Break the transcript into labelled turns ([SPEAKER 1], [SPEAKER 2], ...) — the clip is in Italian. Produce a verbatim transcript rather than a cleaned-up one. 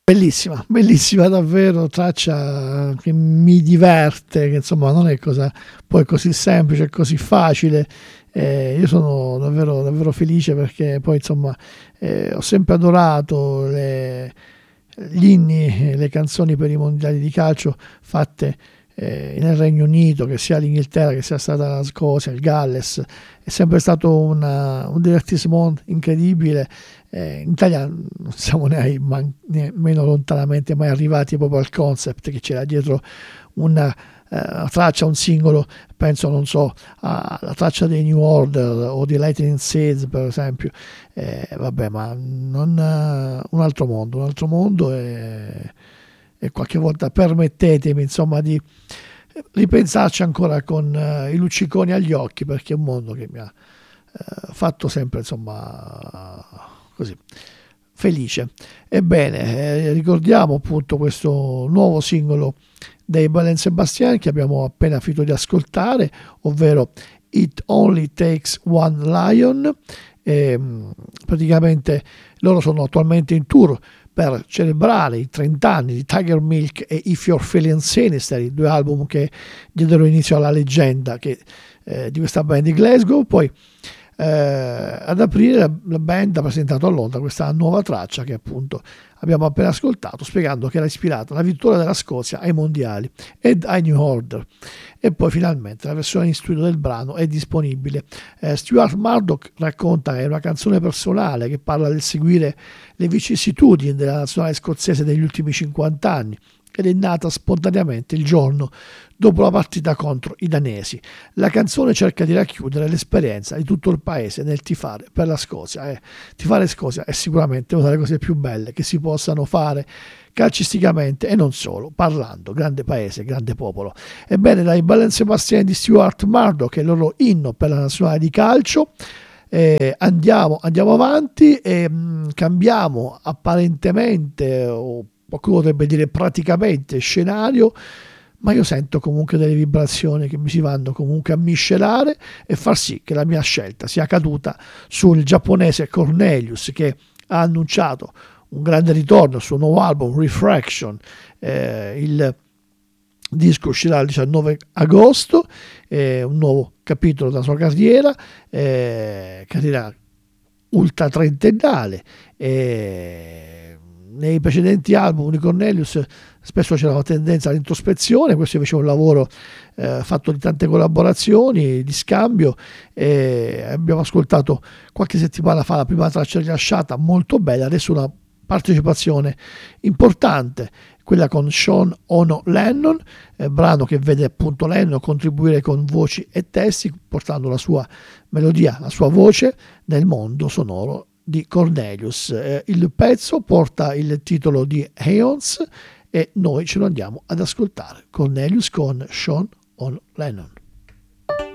[SPEAKER 1] Bellissima, bellissima davvero, traccia che mi diverte, che insomma non è cosa poi così semplice, così facile. Eh, io sono davvero, davvero felice perché poi insomma eh, ho sempre adorato le, gli inni, le canzoni per i mondiali di calcio fatte eh, nel Regno Unito, che sia l'Inghilterra, che sia stata la Scozia, il Galles. È sempre stato una, un divertissement incredibile. Eh, in Italia non siamo ne- man- nemmeno lontanamente mai arrivati proprio al concept che c'era dietro una, eh, una traccia, un singolo. Penso, non so, alla traccia dei New Order o di Lightning Seeds, per esempio. Eh, vabbè, ma non, eh, un altro mondo, un altro mondo e, e qualche volta permettetemi insomma di ripensarci ancora con eh, i lucciconi agli occhi, perché è un mondo che mi ha eh, fatto sempre insomma così felice. Ebbene, eh, ricordiamo appunto questo nuovo singolo dei Belen Sebastian che abbiamo appena finito di ascoltare, ovvero It Only Takes One Lion. E, praticamente loro sono attualmente in tour per celebrare i trenta anni di Tiger Milk e If You're Feeling Sinister, i due album che diedero inizio alla leggenda che, eh, di questa band di Glasgow. Poi eh, ad aprile la, la band ha presentato a Londra questa nuova traccia che appunto abbiamo appena ascoltato, spiegando che era ispirata alla vittoria della Scozia ai mondiali ed ai New Order. E poi finalmente la versione in studio del brano è disponibile. eh, Stuart Murdoch racconta che è una canzone personale che parla del seguire le vicissitudini della nazionale scozzese degli ultimi cinquanta anni, ed è nata spontaneamente il giorno dopo la partita contro i danesi. La canzone cerca di racchiudere l'esperienza di tutto il paese nel tifare per la Scozia. Eh, tifare Scozia è sicuramente una delle cose più belle che si possano fare calcisticamente e non solo, parlando, grande paese, grande popolo. Ebbene, dai Belen Sebastian di Stuart Murdoch, che è il loro inno per la nazionale di calcio, eh, andiamo, andiamo avanti e mh, cambiamo apparentemente, o qualcuno potrebbe dire praticamente, scenario, ma io sento comunque delle vibrazioni che mi si vanno comunque a miscelare e far sì che la mia scelta sia caduta sul giapponese Cornelius, che ha annunciato un grande ritorno al suo nuovo album Refraction. Eh, il disco uscirà il diciannove agosto, eh, un nuovo capitolo della sua carriera, eh, carriera ultra trentennale. Eh, nei precedenti album di Cornelius spesso c'era una tendenza all'introspezione, questo invece è un lavoro eh, fatto di tante collaborazioni, di scambio. Eh, abbiamo ascoltato qualche settimana fa la prima traccia rilasciata, molto bella, adesso una partecipazione importante, quella con Sean Ono Lennon, eh, brano che vede appunto Lennon contribuire con voci e testi, portando la sua melodia, la sua voce nel mondo sonoro di Cornelius. Eh, il pezzo porta il titolo di Aeons e noi ce lo andiamo ad ascoltare. Cornelius con Sean Ono Lennon.